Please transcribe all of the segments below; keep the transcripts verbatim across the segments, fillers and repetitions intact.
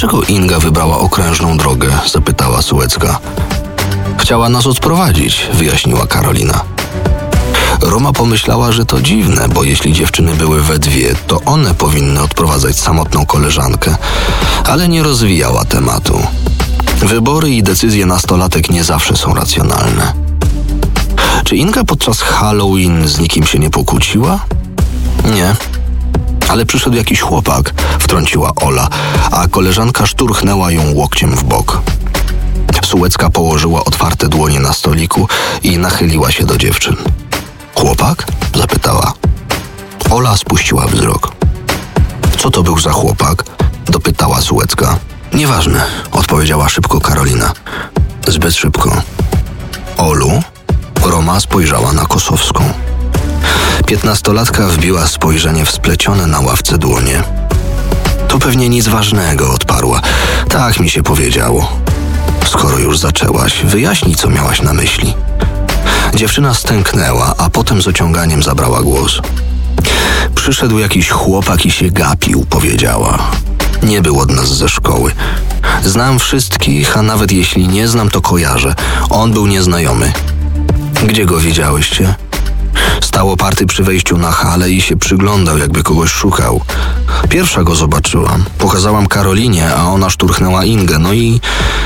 Dlaczego Inga wybrała okrężną drogę? Zapytała Sułecka. Chciała nas odprowadzić, wyjaśniła Karolina. Roma pomyślała, że to dziwne, bo jeśli dziewczyny były we dwie, to one powinny odprowadzać samotną koleżankę, ale nie rozwijała tematu. Wybory i decyzje nastolatek nie zawsze są racjonalne. Czy Inga podczas Halloween z nikim się nie pokłóciła? Nie. Ale przyszedł jakiś chłopak, wtrąciła Ola, a koleżanka szturchnęła ją łokciem w bok. Sułecka położyła otwarte dłonie na stoliku i nachyliła się do dziewczyn. Chłopak? Zapytała. Ola spuściła wzrok. Co to był za chłopak? Dopytała Sułecka. Nieważne, odpowiedziała szybko Karolina. Zbyt szybko. Olu? Roma spojrzała na Kosowską. Piętnastolatka wbiła spojrzenie w splecione na ławce dłonie. To pewnie nic ważnego, odparła. Tak mi się powiedziało. Skoro już zaczęłaś, wyjaśnij, co miałaś na myśli. Dziewczyna stęknęła, a potem z ociąganiem zabrała głos. Przyszedł jakiś chłopak i się gapił, powiedziała. Nie był od nas ze szkoły. Znam wszystkich, a nawet jeśli nie znam, to kojarzę. On był nieznajomy. Gdzie go widziałyście? Stał oparty przy wejściu na halę i się przyglądał, jakby kogoś szukał. Pierwsza go zobaczyłam. Pokazałam Karolinie, a ona szturchnęła Ingę, no i...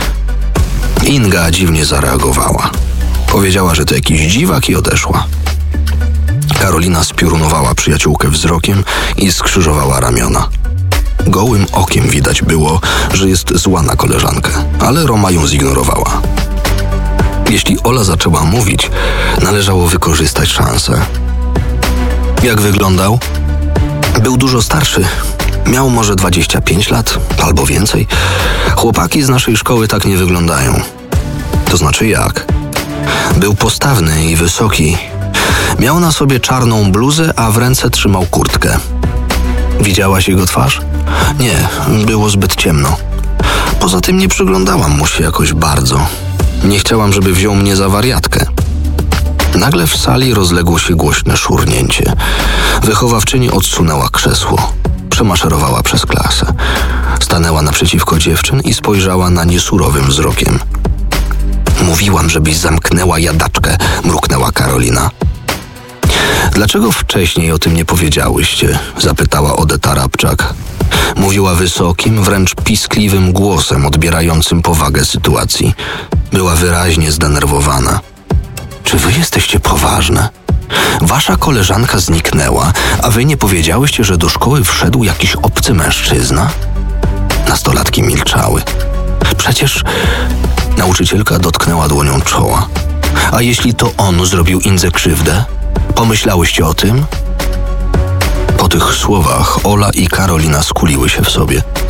Inga dziwnie zareagowała. Powiedziała, że to jakiś dziwak i odeszła. Karolina spiorunowała przyjaciółkę wzrokiem i skrzyżowała ramiona. Gołym okiem widać było, że jest zła na koleżankę, ale Roma ją zignorowała. Jeśli Ola zaczęła mówić, należało wykorzystać szansę. Jak wyglądał? Był dużo starszy. Miał może dwadzieścia pięć lat, albo więcej. Chłopaki z naszej szkoły tak nie wyglądają. To znaczy jak? Był postawny i wysoki. Miał na sobie czarną bluzę, a w ręce trzymał kurtkę. Widziałaś jego twarz? Nie, było zbyt ciemno. Poza tym nie przyglądałam mu się jakoś bardzo. Nie chciałam, żeby wziął mnie za wariatkę. Nagle w sali rozległo się głośne szurnięcie. Wychowawczyni odsunęła krzesło. Przemaszerowała przez klasę. Stanęła naprzeciwko dziewczyn i spojrzała na nie surowym wzrokiem. Mówiłam, żebyś zamknęła jadaczkę, mruknęła Karolina. Dlaczego wcześniej o tym nie powiedziałyście? Zapytała Odeta Rabczak. Mówiła wysokim, wręcz piskliwym głosem odbierającym powagę sytuacji. Była wyraźnie zdenerwowana. Czy wy jesteście poważne? Wasza koleżanka zniknęła, a wy nie powiedziałyście, że do szkoły wszedł jakiś obcy mężczyzna? Nastolatki milczały. Przecież nauczycielka dotknęła dłonią czoła. A jeśli to on zrobił Indze krzywdę? Pomyślałyście o tym? Po tych słowach Ola i Karolina skuliły się w sobie.